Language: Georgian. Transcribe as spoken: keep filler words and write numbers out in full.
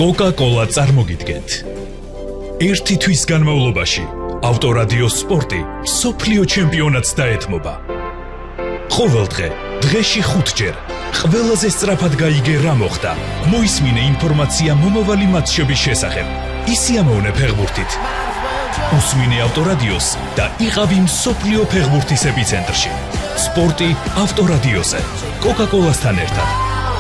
Coca-Cola წარმოგიდგენთ. ერთი თვის განმავლობაში ავტორადიო სპორტი მსოფლიო ჩემპიონატს დაეთმობა. ყოველდღე, დღეში ხუთჯერ, ყველაზე სწრაფად გაიგე რა მოხდა. მოისმინე ინფორმაცია მომავალი მატჩების შესახებ. ისიამოვნე ფეხბურთით. უსმინე ავტორადიოს და იყავი მსოფლიო ფეხბურთის ეპიცენტრში. სპორტი ავტორადიოზე. Coca-Cola-სთან ერთად.